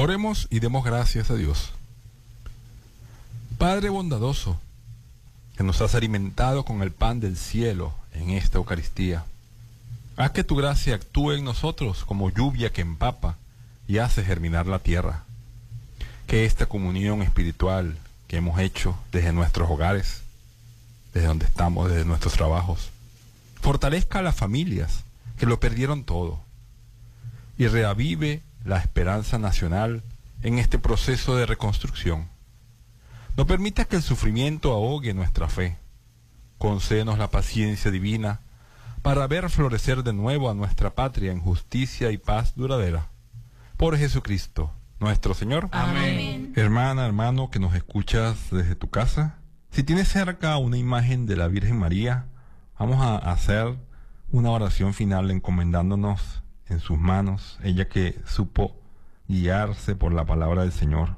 Oremos y demos gracias a Dios. Padre bondadoso, que nos has alimentado con el pan del cielo en esta Eucaristía, haz que tu gracia actúe en nosotros como lluvia que empapa y hace germinar la tierra. Que esta comunión espiritual que hemos hecho desde nuestros hogares, desde donde estamos, desde nuestros trabajos, fortalezca a las familias que lo perdieron todo y reavive la esperanza nacional en este proceso de reconstrucción. No permitas que el sufrimiento ahogue nuestra fe. Concédenos la paciencia divina para ver florecer de nuevo a nuestra patria en justicia y paz duradera. Por Jesucristo, nuestro Señor. Amén. Hermana, hermano, que nos escuchas desde tu casa, si tienes cerca una imagen de la Virgen María, vamos a hacer una oración final encomendándonos en sus manos, ella que supo guiarse por la palabra del Señor.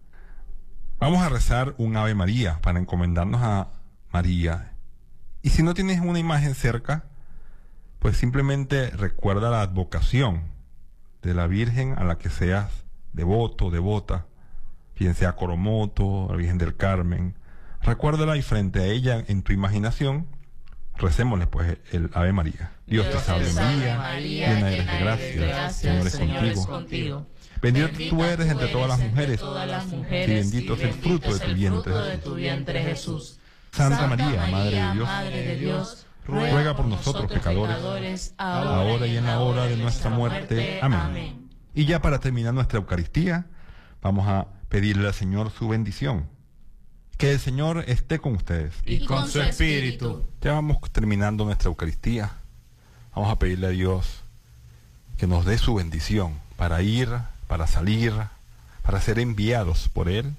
Vamos a rezar un Ave María para encomendarnos a María. Y si no tienes una imagen cerca, pues simplemente recuerda la advocación de la Virgen a la que seas devoto, devota, bien sea Coromoto, la Virgen del Carmen. Recuérdala y frente a ella en tu imaginación, recémosle pues el Ave María. Dios te salve María, llena eres de gracia, el Señor es contigo. Bendita tú eres entre todas las mujeres, y bendito es el fruto de tu vientre Jesús. Santa María, Madre de Dios, ruega por nosotros pecadores, ahora y en la hora de nuestra muerte. Amén. Y ya para terminar nuestra Eucaristía, vamos a pedirle al Señor su bendición. Que el Señor esté con ustedes. Y con su espíritu. Ya vamos terminando nuestra Eucaristía. Vamos a pedirle a Dios que nos dé su bendición para ir, para salir, para ser enviados por Él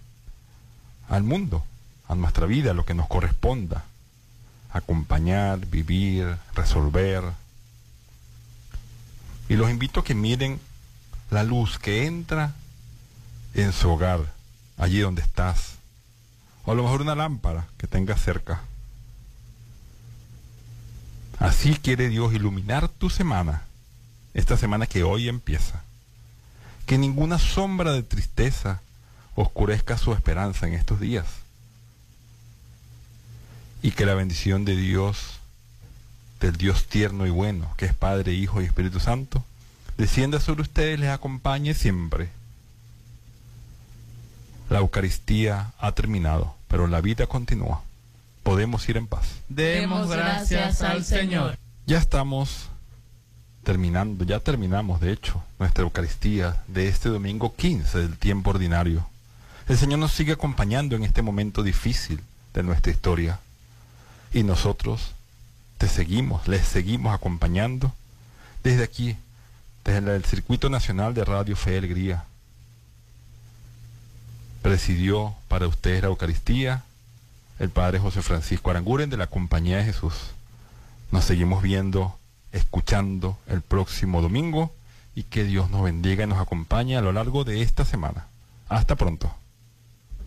al mundo, a nuestra vida, a lo que nos corresponda. Acompañar, vivir, resolver. Y los invito a que miren la luz que entra en su hogar, allí donde estás. O a lo mejor una lámpara que tengas cerca. Así quiere Dios iluminar tu semana, esta semana que hoy empieza. Que ninguna sombra de tristeza oscurezca su esperanza en estos días. Y que la bendición de Dios, del Dios tierno y bueno, que es Padre, Hijo y Espíritu Santo, descienda sobre ustedes y les acompañe siempre. La Eucaristía ha terminado, pero la vida continúa. Podemos ir en paz. Demos gracias al Señor. Ya estamos terminando, ya terminamos de hecho nuestra Eucaristía de este domingo 15 del tiempo ordinario. El Señor nos sigue acompañando en este momento difícil de nuestra historia. Y nosotros les seguimos acompañando desde aquí, desde el Circuito Nacional de Radio Fe y Alegría. Presidió para ustedes la Eucaristía el Padre José Francisco Aranguren de la Compañía de Jesús. Nos seguimos viendo, escuchando el próximo domingo y que Dios nos bendiga y nos acompañe a lo largo de esta semana. Hasta pronto.